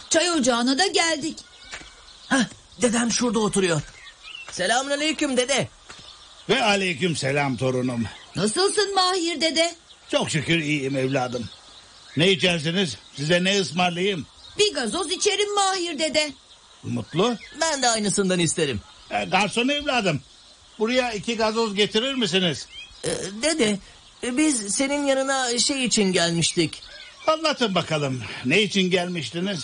Çay ocağına da geldik. Heh, dedem şurada oturuyor. Selamünaleyküm dede. Ve aleyküm selam torunum. Nasılsın Mahir dede? Çok şükür iyiyim evladım. Ne içersiniz? Size ne ısmarlayayım? Bir gazoz içerim Mahir dede. Mutlu. Ben de aynısından isterim. Garson evladım. Buraya 2 gazoz getirir misiniz? Dede, biz senin yanına şey için gelmiştik. Anlatın bakalım. Ne için gelmiştiniz?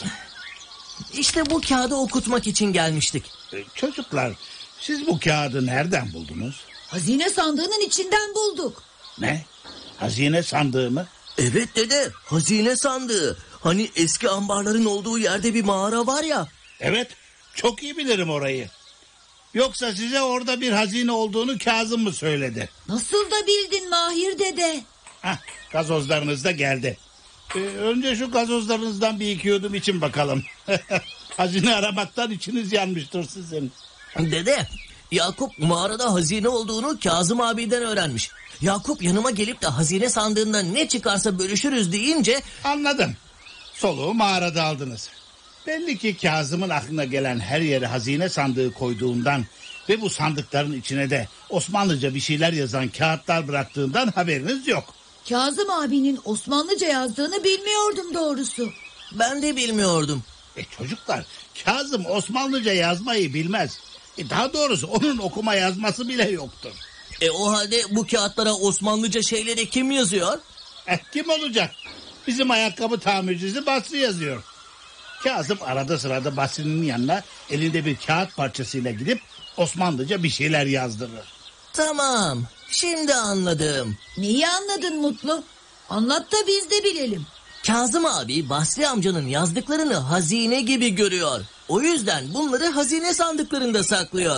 İşte bu kağıdı okutmak için gelmiştik. Çocuklar, siz bu kağıdı nereden buldunuz? Hazine sandığının içinden bulduk. Ne? Hazine sandığı mı? Evet dede, hazine sandığı. Hani eski ambarların olduğu yerde bir mağara var ya. Evet, çok iyi bilirim orayı. Yoksa size orada bir hazine olduğunu Kazım mı söyledi? Nasıl da bildin Mahir dede? Hah, gazozlarınız da geldi. Önce şu gazozlarınızdan bir 2 yudum için bakalım. Hazine aramaktan içiniz yanmıştır sizin. Dede, Yakup mağarada hazine olduğunu Kazım abiden öğrenmiş. Yakup yanıma gelip de hazine sandığından ne çıkarsa bölüşürüz deyince... Anladım. Soluğu mağarada aldınız. Belli ki Kazım'ın aklına gelen her yere hazine sandığı koyduğundan ve bu sandıkların içine de Osmanlıca bir şeyler yazan kağıtlar bıraktığından haberiniz yok. Kazım abinin Osmanlıca yazdığını bilmiyordum doğrusu. Ben de bilmiyordum. Çocuklar, Kazım Osmanlıca yazmayı bilmez. Daha doğrusu onun okuma yazması bile yoktur. O halde bu kağıtlara Osmanlıca şeyleri kim yazıyor? Kim olacak? Bizim ayakkabı tamircisi Basri yazıyor. Kazım arada sırada Basri'nin yanına elinde bir kağıt parçasıyla gidip Osmanlıca bir şeyler yazdırır. Tamam, şimdi anladım. Neyi anladın Mutlu? Anlat da biz de bilelim. Kazım abi Basri amcanın yazdıklarını hazine gibi görüyor. O yüzden bunları hazine sandıklarında saklıyor.